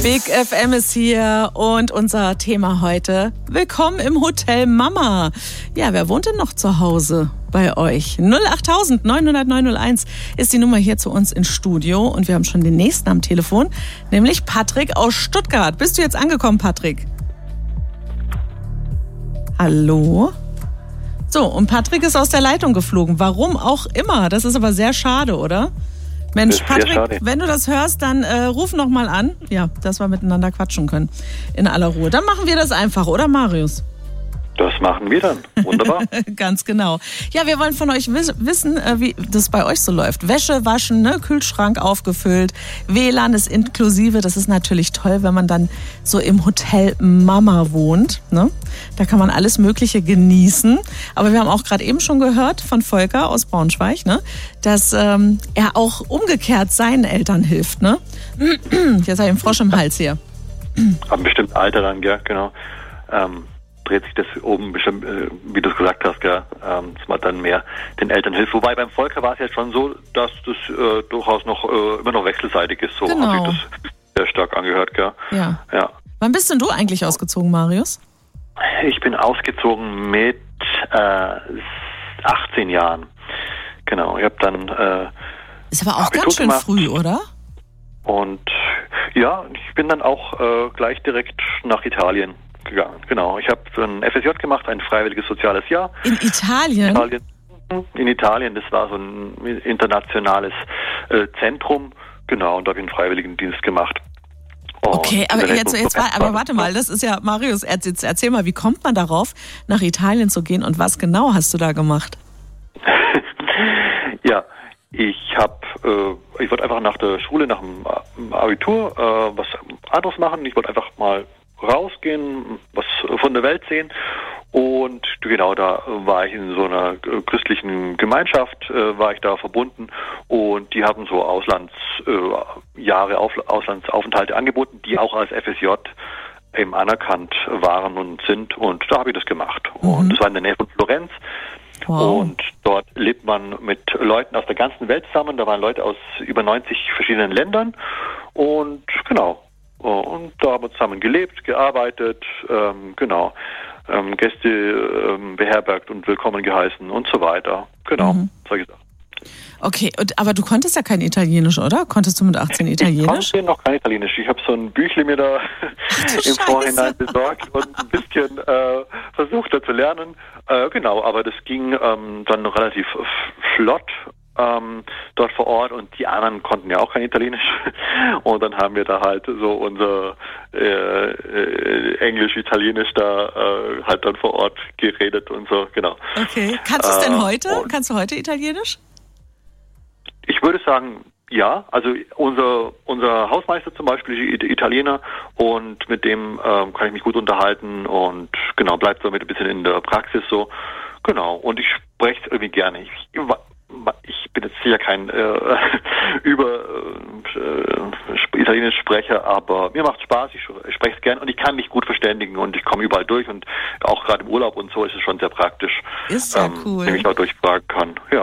Big FM ist hier und unser Thema heute: Willkommen im Hotel Mama. Ja, wer wohnt denn noch zu Hause bei euch? 08000 900 901 ist die Nummer hier zu uns ins Studio und wir haben schon den nächsten am Telefon, nämlich Patrick aus Stuttgart. Bist du jetzt angekommen, Patrick? Hallo? So, und Patrick ist aus der Leitung geflogen. Warum auch immer. Das ist aber sehr schade, oder? Mensch, Patrick, wenn du das hörst, dann ruf noch mal an. Ja, dass wir miteinander quatschen können. In aller Ruhe. Dann machen wir das einfach, oder Marius? Das machen wir dann. Wunderbar. Ganz genau. Ja, wir wollen von euch wissen, wie das bei euch so läuft. Wäsche waschen, ne? Kühlschrank aufgefüllt, WLAN ist inklusive. Das ist natürlich toll, wenn man dann so im Hotel Mama wohnt. Ne? Da kann man alles Mögliche genießen. Aber wir haben auch gerade eben schon gehört von Volker aus Braunschweig, ne? Dass er auch umgekehrt seinen Eltern hilft. Ne? Jetzt habe ich einen Frosch im Hals hier. Ab einem bestimmten Alter dann, ja, genau. Dreht sich das oben bestimmt, wie du es gesagt hast, gell, dass man dann mehr den Eltern hilft. Wobei beim Volker war es jetzt schon so, dass das durchaus noch immer noch wechselseitig ist. So genau. Habe ich das sehr stark angehört, gell. Ja. Ja. Wann bist denn du eigentlich ausgezogen, Marius? Ich bin ausgezogen mit 18 Jahren. Genau, ich habe dann ist aber auch Abitur ganz schön gemacht. früh, oder? Und ja, ich bin dann auch gleich direkt nach Italien gegangen. Genau, ich habe ein FSJ gemacht, ein freiwilliges soziales Jahr. In Italien? In Italien, das war so ein internationales Zentrum. Genau, und da habe ich einen Freiwilligendienst gemacht. Okay, aber warte mal, das ist ja, Marius, erzähl mal, wie kommt man darauf, nach Italien zu gehen und was genau hast du da gemacht? Ja, ich wollte einfach nach der Schule, nach dem Abitur was anderes machen. Ich wollte einfach mal rausgehen, was von der Welt sehen. Und genau, da war ich in so einer christlichen Gemeinschaft, war ich da verbunden. Und die haben so Auslandsaufenthalte angeboten, die auch als FSJ eben anerkannt waren und sind. Und da habe ich das gemacht. Und das war in der Nähe von Florenz. Wow. Und dort lebt man mit Leuten aus der ganzen Welt zusammen. Da waren Leute aus über 90 verschiedenen Ländern. Und genau. Und da haben wir zusammen gelebt, gearbeitet, Gäste beherbergt und willkommen geheißen und so weiter. Genau, solche Sachen. Okay, aber du konntest ja kein Italienisch, oder? Konntest du mit 18 Italienisch? Ich konnte noch kein Italienisch. Ich habe so ein Büchle mir da im Vorhinein besorgt und ein bisschen versucht da zu lernen. Genau, aber das ging dann noch relativ flott. Dort vor Ort, und die anderen konnten ja auch kein Italienisch, und dann haben wir da halt so unser Englisch, Italienisch da halt dann vor Ort geredet und so, genau. Okay, kannst du es denn heute? Kannst du heute Italienisch? Ich würde sagen, ja, also unser Hausmeister zum Beispiel ist Italiener, und mit dem kann ich mich gut unterhalten, und genau, bleibt so mit ein bisschen in der Praxis so, genau, und ich spreche es irgendwie gerne. Ich bin jetzt sicher kein Italienisch Sprecher, aber mir macht Spaß, ich spreche es gern und ich kann mich gut verständigen und ich komme überall durch, und auch gerade im Urlaub und so ist es schon sehr praktisch, ist ja cool, wenn ich auch durchfragen kann. Ja.